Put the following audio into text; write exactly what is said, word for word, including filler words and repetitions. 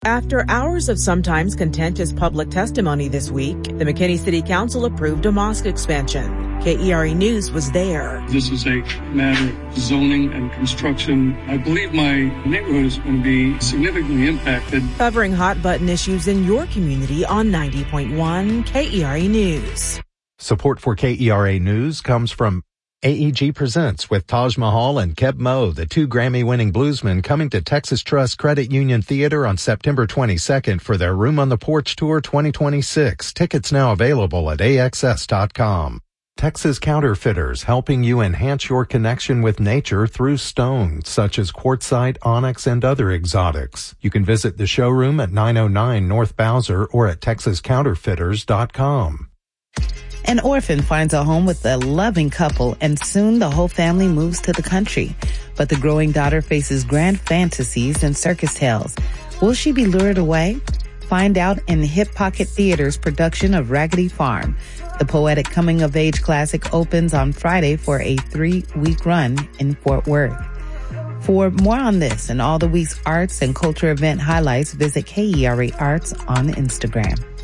After hours of sometimes contentious public testimony this week, the McKinney City Council approved a mosque expansion. K E R E News was there. This is a matter of zoning and construction. I believe my neighborhood is going to be significantly impacted. Covering hot-button issues in your community on ninety point one K E R E News. Support for K E R A News comes from A E G Presents with Taj Mahal and Keb Mo, the two Grammy-winning bluesmen, coming to Texas Trust Credit Union Theater on September twenty-second for their Room on the Porch Tour twenty twenty-six. Tickets now available at A X S dot com. Texas Counterfeiters, helping you enhance your connection with nature through stone, such as quartzite, onyx, and other exotics. You can visit the showroom at nine oh nine North Bowser or at Texas Counterfeiters dot com. An orphan finds a home with a loving couple, and soon the whole family moves to the country. But the growing daughter faces grand fantasies and circus tales. Will she be lured away? Find out in Hip Pocket Theater's production of Raggedy Farm. The poetic coming-of-age classic opens on Friday for a three-week run in Fort Worth. For more on this and all the week's arts and culture event highlights, visit K E R A Arts on Instagram.